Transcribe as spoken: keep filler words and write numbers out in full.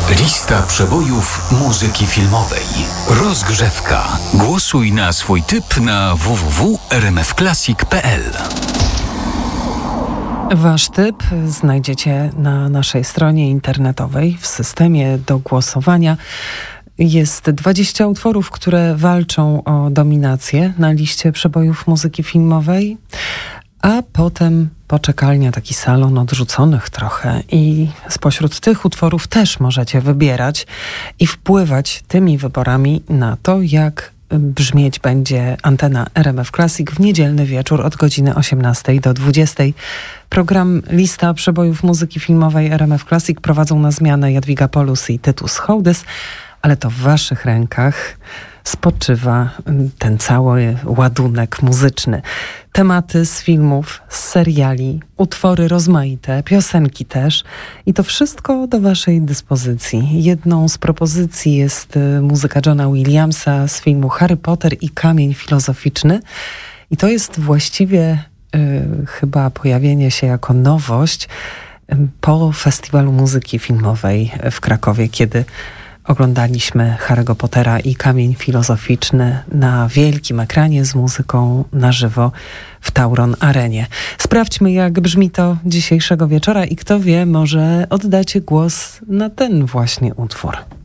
Lista przebojów muzyki filmowej. Rozgrzewka. Głosuj na swój typ na w w w kropka r m f classic kropka p l. Wasz typ znajdziecie na naszej stronie internetowej w systemie do głosowania. Jest dwadzieścia utworów, które walczą o dominację na liście przebojów muzyki filmowej, a potem poczekalnia, taki salon odrzuconych trochę, i spośród tych utworów też możecie wybierać i wpływać tymi wyborami na to, jak brzmieć będzie antena R M F Classic w niedzielny wieczór od godziny osiemnastej do dwudziestej. Program Lista przebojów muzyki filmowej R M F Classic prowadzą na zmianę Jadwiga Polus i Tytus Hołdys, ale to w waszych rękach spoczywa ten cały ładunek muzyczny. Tematy z filmów, z seriali, utwory rozmaite, piosenki też. I to wszystko do waszej dyspozycji. Jedną z propozycji jest muzyka Johna Williamsa z filmu Harry Potter i Kamień Filozoficzny. I to jest właściwie y, chyba pojawienie się jako nowość y, po Festiwalu Muzyki Filmowej w Krakowie, kiedy oglądaliśmy Harry'ego Pottera i Kamień Filozoficzny na wielkim ekranie z muzyką na żywo w Tauron Arenie. Sprawdźmy, jak brzmi to dzisiejszego wieczora i kto wie, może oddacie głos na ten właśnie utwór.